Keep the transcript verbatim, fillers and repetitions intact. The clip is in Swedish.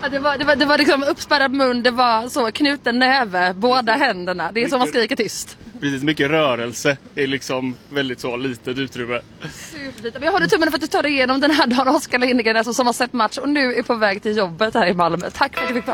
Ja, det, var, det, var, det var liksom uppspärrad mun, det var så knuten näve, båda händerna. Det är mycket, som man skriker tyst. Precis, mycket rörelse är liksom väldigt så litet utrymme. Superlite. Men jag håller tummen för att du tar dig igenom den här dagen, Oskar Lindgren, alltså, som har sett match och nu är på väg till jobbet här i Malmö. Tack för att du fick